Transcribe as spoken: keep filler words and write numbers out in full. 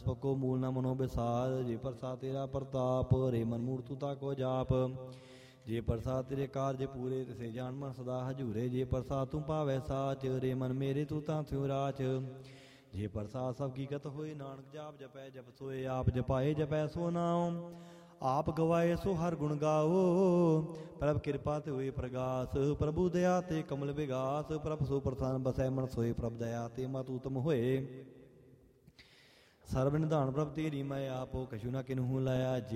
ਪਕੋ ਮੂਲ ਨਾ ਮਨੋ ਵਿਸਾਰ, ਜੇ ਪ੍ਰਸਾਦ ਤੇਰਾ ਪ੍ਰਤਾਪ, ਰੇ ਮਨ ਮੂੜ ਤੂ ਤਾਕੋ ਜਾਪ। ਜੇ ਪ੍ਰਸਾਦ ਤੇਰੇ ਕਾਰਜ ਪੂਰੇ, ਤਿਸੇ ਜਾਨ ਮਨ ਸਦਾ ਹਜੂਰੇ। ਜੇ ਪ੍ਰਸਾਦ ਤੂੰ ਭਾਵੈ ਸਾਚ, ਰੇ ਮਨ ਮੇਰੇ ਤੂੰ ਤਾਂ ਥਿਉ ਰਾਚ। ਜੇ ਪ੍ਰਸਾਦ ਸਭ ਕੀ ਗਤ ਹੋਏ, ਨਾਨਕ ਜਾਪ ਜਪੈ ਜਪ ਸੋਏ। ਆਪ ਜਪਾਏ ਜਪੈ ਸੋ ਨਾਉ, ਆਪ ਗਵਾਏ ਸੋ ਹਰ ਗੁਣ ਗਾਓ। ਪ੍ਰਭ ਕਿਰਪਾ ਤੇ ਹੋਏ ਪ੍ਰਗਾਸ, ਪ੍ਰਭੂ ਦਇਆ ਤੇ ਕਮਲ ਵਿਗਾਸ। ਪ੍ਰਭ ਸੋ ਪ੍ਰਸੰਨ ਬਸੈ ਮਨ ਸੋਏ, ਪ੍ਰਭ ਦਇਆ ਤੇ ਮਤ ਉਤਮ ਹੋਏ। ਸਰਬ ਨਿਧਾਨ ਪ੍ਰਭ ਤੇਰੀ ਮੈਂ ਆਪੋ, ਕਛੂ ਨਾ ਕਿਨਹੂ ਲਾਇਆ।